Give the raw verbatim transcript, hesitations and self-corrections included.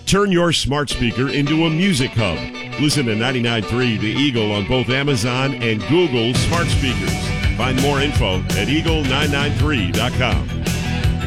Turn your smart speaker into a music hub. Listen to ninety-nine point three The Eagle on both Amazon and Google smart speakers. Find more info at eagle nine nine three dot com.